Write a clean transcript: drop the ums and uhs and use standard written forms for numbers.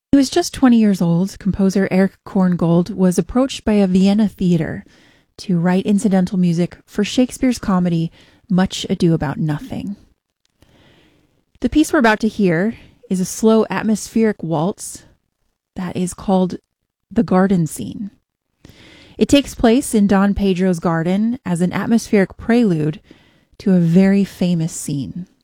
He was just 20 years old. Composer Erich Korngold was approached by a Vienna theater to write incidental music for Shakespeare's comedy Much Ado About Nothing. The piece we're about to hear is a slow atmospheric waltz that is called The Garden Scene. It takes place in Don Pedro's garden as an atmospheric prelude to a very famous scene.